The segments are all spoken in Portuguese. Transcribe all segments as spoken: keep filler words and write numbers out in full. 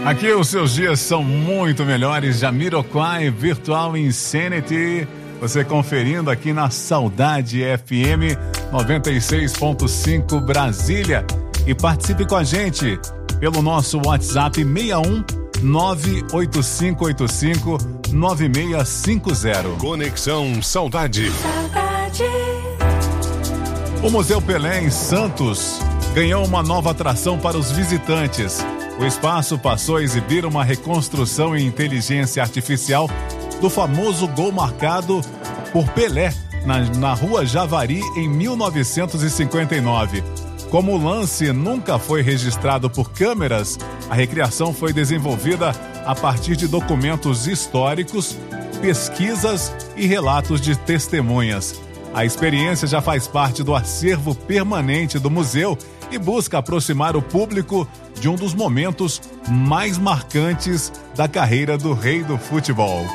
Aqui os seus dias são muito melhores. Jamiroquai Virtual Insanity. Você conferindo aqui na Saudade F M noventa e seis ponto cinco Brasília. E participe com a gente pelo nosso WhatsApp seis um nove oito cinco oito cinco nove seis cinco zero. Conexão Saudade. Saudade. O Museu Pelé em Santos ganhou uma nova atração para os visitantes. O espaço passou a exibir uma reconstrução em inteligência artificial do famoso gol marcado por Pelé na, na Rua Javari em mil novecentos e cinquenta e nove. Como o lance nunca foi registrado por câmeras, a recriação foi desenvolvida a partir de documentos históricos, pesquisas e relatos de testemunhas. A experiência já faz parte do acervo permanente do museu e busca aproximar o público de um dos momentos mais marcantes da carreira do rei do futebol.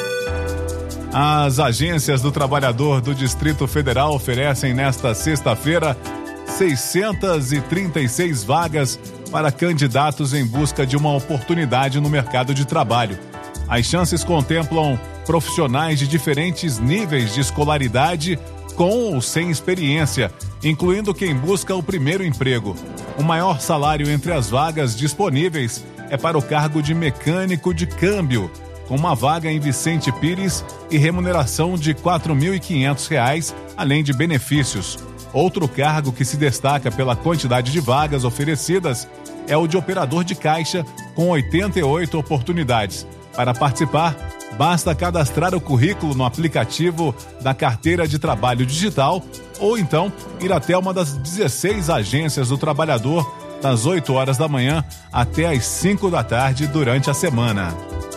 As agências do trabalhador do Distrito Federal oferecem nesta sexta-feira seiscentas e trinta e seis vagas para candidatos em busca de uma oportunidade no mercado de trabalho. As chances contemplam profissionais de diferentes níveis de escolaridade com ou sem experiência, incluindo quem busca o primeiro emprego. O maior salário entre as vagas disponíveis é para o cargo de mecânico de câmbio, com uma vaga em Vicente Pires e remuneração de quatro mil e quinhentos reais, além de benefícios. Outro cargo que se destaca pela quantidade de vagas oferecidas é o de operador de caixa, com oitenta e oito oportunidades. Para participar, basta cadastrar o currículo no aplicativo da Carteira de Trabalho Digital ou então ir até uma das dezesseis agências do trabalhador das oito horas da manhã até as cinco da tarde durante a semana.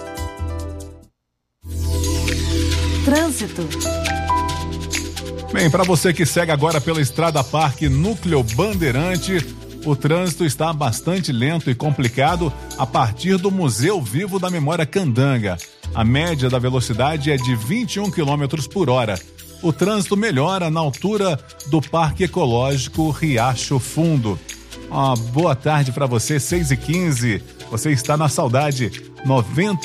Trânsito. Bem, para você que segue agora pela Estrada Parque Núcleo Bandeirante, o trânsito está bastante lento e complicado a partir do Museu Vivo da Memória Candanga. A média da velocidade é de vinte e um quilômetros por hora. O trânsito melhora na altura do Parque Ecológico Riacho Fundo. Uma boa tarde para você, seis e quinze. Você está na Saudade noventa